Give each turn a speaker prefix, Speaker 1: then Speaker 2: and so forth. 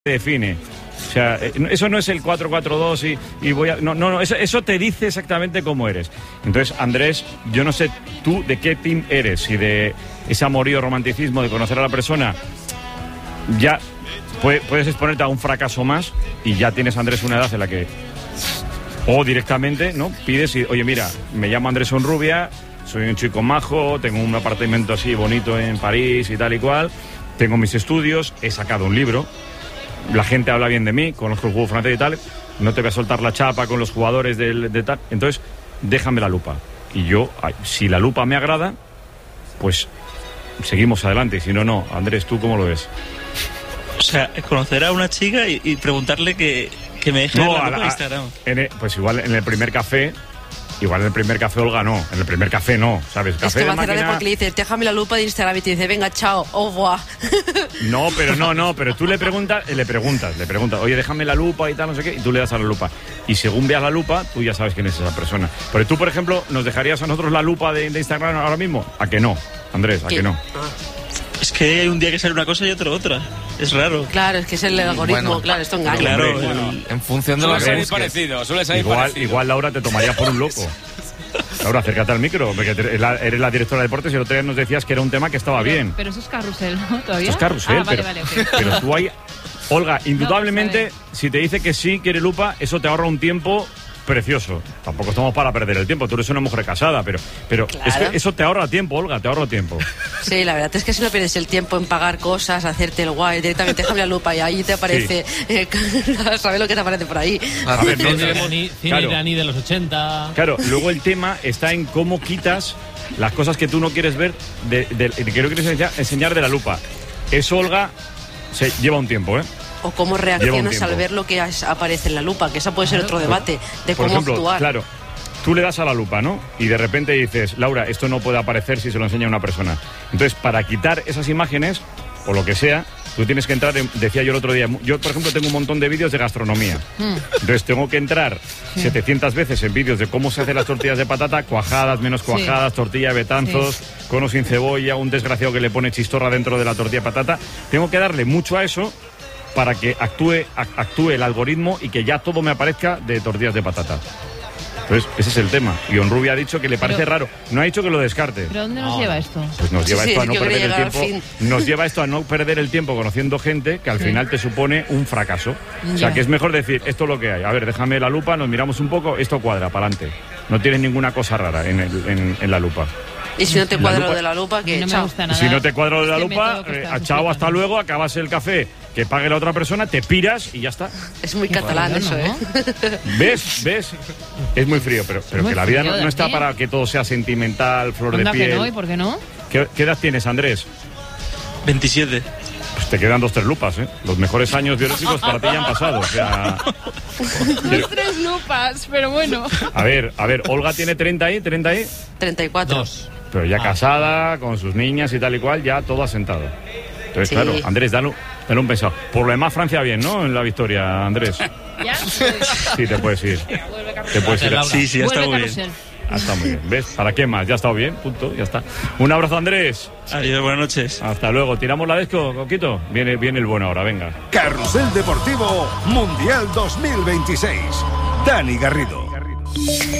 Speaker 1: define. O sea, eso no es el 4-4-2 y voy a... No, eso te dice exactamente cómo eres. Entonces, Andrés, yo no sé tú de qué team eres, si de ese amorío, romanticismo, de conocer a la persona, ya puedes exponerte a un fracaso más y ya tienes, Andrés, una edad en la que... O directamente, ¿no? Pides y, oye, mira, me llamo Andrés Onrubia, soy un chico majo, tengo un apartamento así bonito en París y tal y cual, tengo mis estudios, he sacado un libro, la gente habla bien de mí, conozco el juego francés y tal, no te voy a soltar la chapa con los jugadores de tal, entonces déjame la lupa. Y yo, si la lupa me agrada, pues seguimos adelante, y si no, no. Andrés, ¿tú cómo lo ves?
Speaker 2: O sea, conocer a una chica y preguntarle que me deje la lupa de Instagram.
Speaker 1: Pues igual en el primer café... Igual en el primer café, Olga, no. En el primer café no, ¿sabes? Café
Speaker 3: es que va
Speaker 1: de
Speaker 3: a cerrar
Speaker 1: máquina...
Speaker 3: porque le dices, déjame la lupa de Instagram y te dice, venga, chao, au revoir.
Speaker 1: No, pero tú le preguntas, oye, déjame la lupa y tal, no sé qué, y tú le das a la lupa. Y según veas la lupa, tú ya sabes quién es esa persona. Pero tú, por ejemplo, ¿nos dejarías a nosotros la lupa de Instagram ahora mismo? ¿A que no, Andrés? ¿A que no?
Speaker 2: Es que hay un día que sale una cosa y otro otra. Es raro.
Speaker 3: Claro, es que es el algoritmo,
Speaker 4: Bueno,
Speaker 3: claro, esto engaña.
Speaker 2: Claro,
Speaker 4: en función de lo que busques.
Speaker 5: Suele salir parecido.
Speaker 1: Igual Laura te tomaría por un loco. Laura, acércate al micro, porque eres la directora de deportes y el otro día nos decías que era un tema que estaba bien.
Speaker 6: Pero eso es carrusel, ¿no? ¿Todavía?
Speaker 1: Eso es carrusel,
Speaker 6: vale,
Speaker 1: okay.
Speaker 6: Okay.
Speaker 1: Pero tú ahí... Olga, indudablemente, si te dice que sí, quiere lupa, eso te ahorra un tiempo precioso. Tampoco estamos para perder el tiempo, tú eres una mujer casada, pero
Speaker 3: claro.
Speaker 1: Es que eso te ahorra tiempo, Olga, te ahorra tiempo.
Speaker 3: Sí, la verdad es que si no pierdes el tiempo en pagar cosas, hacerte el guay, directamente déjame la lupa y ahí te aparece, ¿sabes lo que te aparece por ahí?
Speaker 1: A ver,
Speaker 7: cine iraní de los 80.
Speaker 1: Claro, luego el tema está en cómo quitas las cosas que tú no quieres ver, que no quieres enseñar de la lupa. Eso, Olga, se lleva un tiempo, ¿eh?
Speaker 3: O cómo reaccionas al ver lo que aparece en la lupa, que esa puede ser otro debate, de
Speaker 1: por
Speaker 3: cómo
Speaker 1: ejemplo,
Speaker 3: actuar.
Speaker 1: Claro, tú le das a la lupa, ¿no? Y de repente dices, Laura, esto no puede aparecer si se lo enseña a una persona. Entonces, para quitar esas imágenes, o lo que sea, tú tienes que entrar, decía yo el otro día, yo, por ejemplo, tengo un montón de vídeos de gastronomía. Entonces, tengo que entrar 700 veces en vídeos de cómo se hacen las tortillas de patata, cuajadas, menos cuajadas, tortilla de betanzos, con o sin cebolla, un desgraciado que le pone chistorra dentro de la tortilla de patata. Tengo que darle mucho a eso para que actúe el algoritmo y que ya todo me aparezca de tortillas de patata. Entonces, ese es el tema. Y Onrubia ha dicho que le parece raro. No ha dicho que lo descarte.
Speaker 6: ¿Pero dónde nos lleva esto?
Speaker 1: Pues nos lleva esto a no
Speaker 3: yo
Speaker 1: perder el
Speaker 3: quería
Speaker 1: tiempo. Nos lleva esto a no perder el tiempo conociendo gente que al final te supone un fracaso. O sea, que es mejor decir, esto es lo que hay. A ver, déjame la lupa, nos miramos un poco, esto cuadra, para adelante. No tienes ninguna cosa rara en la lupa.
Speaker 3: Y si no te cuadra lo de la lupa, que
Speaker 6: no me
Speaker 3: chao.
Speaker 6: gusta nada.
Speaker 1: Si no te cuadra lo de la
Speaker 6: Este
Speaker 1: lupa,
Speaker 6: método que estás
Speaker 1: chao, hasta
Speaker 6: explicando.
Speaker 1: luego, acabas el café, que pague la otra persona, te piras y ya está.
Speaker 3: Es muy catalán eso, ¿eh?
Speaker 1: ¿Ves? Es muy frío, pero
Speaker 6: muy
Speaker 1: que la vida
Speaker 6: frío,
Speaker 1: no está
Speaker 6: Daniel.
Speaker 1: para que todo sea sentimental, flor
Speaker 6: Anda
Speaker 1: de
Speaker 6: que
Speaker 1: piel.
Speaker 6: no, ¿y por qué no?
Speaker 1: ¿Qué edad tienes, Andrés?
Speaker 2: 27.
Speaker 1: Pues te quedan 2-3 lupas, ¿eh? Los mejores años biológicos para ti ya han pasado, o sea...
Speaker 6: 3 lupas, pero bueno.
Speaker 1: A ver, Olga tiene 30 ahí.
Speaker 3: 34.
Speaker 7: 2.
Speaker 1: Pero ya casada, con sus niñas y tal y cual, ya todo asentado. Entonces,
Speaker 3: Sí.
Speaker 1: claro, Andrés, dale un beso. Por lo demás, Francia bien, ¿no? En la victoria, Andrés.
Speaker 6: ¿Ya?
Speaker 1: Sí, te puedes ir. Te puedes ir.
Speaker 2: Sí, ya está
Speaker 6: Vuelve
Speaker 2: muy bien.
Speaker 6: carrusel.
Speaker 1: Ah, está muy bien. ¿Ves? ¿Para qué más? Ya ha estado bien, punto, ya está. Un abrazo, Andrés.
Speaker 2: Adiós, buenas noches.
Speaker 1: Hasta luego. ¿Tiramos la desco, Coquito? Viene el bueno ahora, venga.
Speaker 8: Carrusel Deportivo Mundial 2026. Dani Garrido.